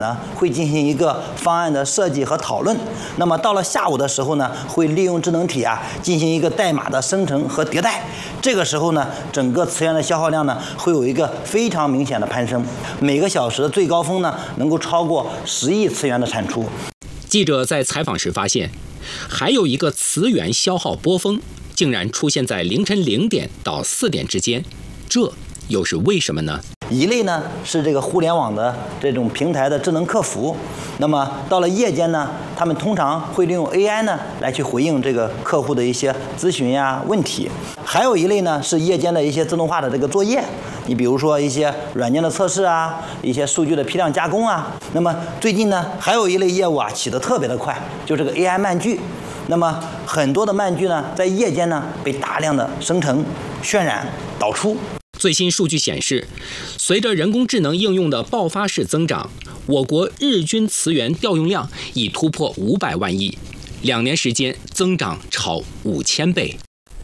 会进行一个方案的设计和讨论。那么到了下午的时候呢，会利用智能体进行一个代码的生成和迭代。这个时候呢，整个磁源的消耗量呢会有一个非常明显的攀升，每个小时的最高峰呢能够超过10亿磁源的产出。 记者在采访时发现，还有一个磁源消耗波峰竟然出现在凌晨0点到4点之间，这又是为什么呢？ 一类呢是这个互联网的这种平台的智能客服，那么到了夜间呢，他们通常会利用 AI 呢来去回应这个客户的一些咨询问题。还有一类呢是夜间的一些自动化的这个作业，你比如说一些软件的测试一些数据的批量加工那么最近呢还有一类业务起得特别的快，就是这个 AI 漫剧。那么很多的漫剧呢在夜间呢被大量的生成、渲染、导出。 最新数据显示，随着人工智能应用的爆发式增长，我国日均磁源调用量已突破500万亿，2年时间增长超5000倍。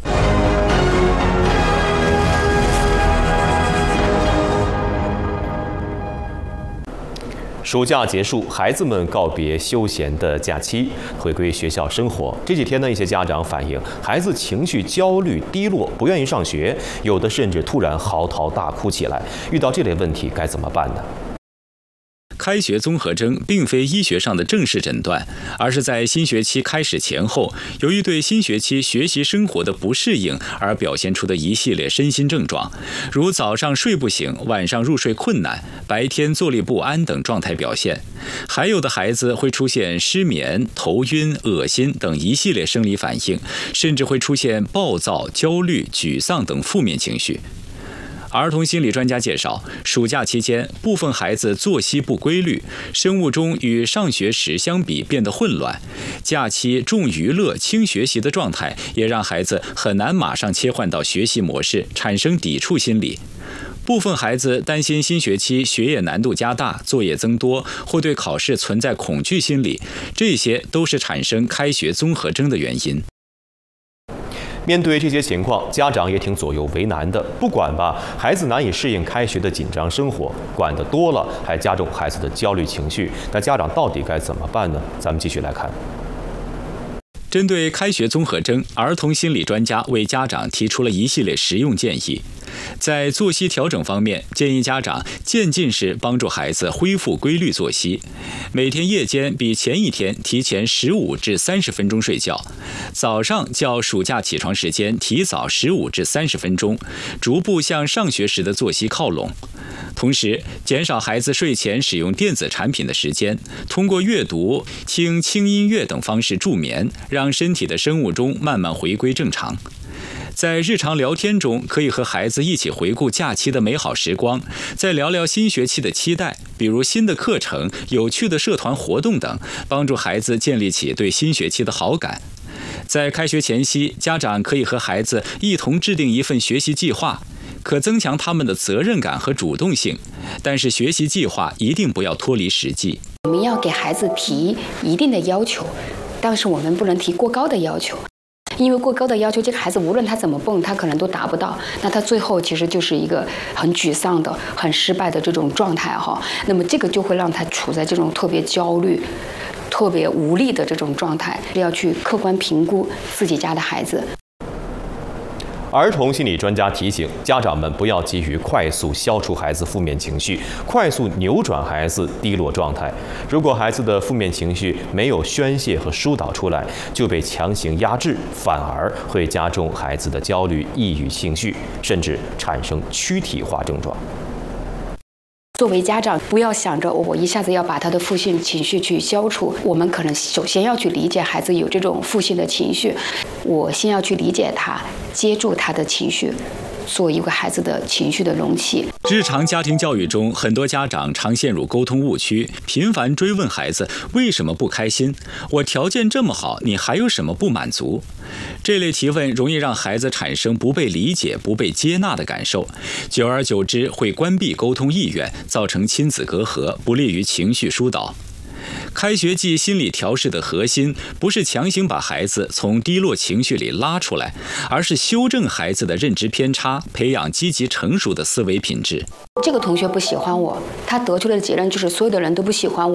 暑假结束，孩子们告别休闲的假期，回归学校生活。这几天呢，一些家长反映，孩子情绪焦虑、低落，不愿意上学，有的甚至突然嚎啕大哭起来。遇到这类问题该怎么办呢？ 开学综合征并非医学上的正式诊断，而是在新学期开始前后，由于对新学期学习生活的不适应而表现出的一系列身心症状，如早上睡不醒、晚上入睡困难、白天坐立不安等状态表现。还有的孩子会出现失眠、头晕、恶心等一系列生理反应，甚至会出现暴躁、焦虑、沮丧等负面情绪。儿童心理专家介绍，暑假期间，部分孩子作息不规律，生物钟与上学时相比变得混乱，假期重娱乐轻学习的状态，也让孩子很难马上切换到学习模式，产生抵触心理。部分孩子担心新学期学业难度加大、作业增多，或对考试存在恐惧心理，这些都是产生开学综合征的原因。 面对这些情况，家长也挺左右为难的。不管吧，孩子难以适应开学的紧张生活，管得多了还加重孩子的焦虑情绪。那家长到底该怎么办呢？咱们继续来看。 针对开学综合征，儿童心理专家为家长提出了一系列实用建议。在作息调整方面，建议家长渐进式帮助孩子恢复规律作息，每天夜间比前一天提前15至30分钟睡觉，早上较暑假起床时间提早15至30分钟，逐步向上学时的作息靠拢。同时，减少孩子睡前使用电子产品的时间，通过阅读、听轻音乐等方式助眠，让身体的生物钟慢慢回归正常。在日常聊天中，可以和孩子一起回顾假期的美好时光，再聊聊新学期的期待，比如新的课程、有趣的社团活动等，帮助孩子建立起对新学期的好感。在开学前夕，家长可以和孩子一同制定一份学习计划，可增强他们的责任感和主动性，但是学习计划一定不要脱离实际。 我们要给孩子提一定的要求，但是我们不能提过高的要求。因为过高的要求，这个孩子无论他怎么蹦，他可能都达不到，那他最后其实就是一个很沮丧的、很失败的这种状态哈。那么这个就会让他处在这种特别焦虑、特别无力的这种状态，要去客观评估自己家的孩子。 儿童心理专家提醒家长们不要急于快速消除孩子负面情绪，快速扭转孩子低落状态。如果孩子的负面情绪没有宣泄和疏导出来，就被强行压制，反而会加重孩子的焦虑、抑郁情绪，甚至产生躯体化症状。 作为家长，不要想着我一下子要把他的负性情绪去消除，我们可能首先要去理解孩子有这种负性的情绪，我先要去理解他，接住他的情绪，做一个孩子的情绪的容器。 日常家庭教育中，很多家长常陷入沟通误区，频繁追问孩子为什么不开心，我条件这么好，你还有什么不满足？这类提问容易让孩子产生不被理解、不被接纳的感受，久而久之会关闭沟通意愿，造成亲子隔阂，不利于情绪疏导。开学季心理调试的核心不是强行把孩子从低落情绪里拉出来，而是修正孩子的认知偏差，培养积极成熟的思维品质。 这个同学不喜欢我，他得出来的结论就是所有的人都不喜欢我。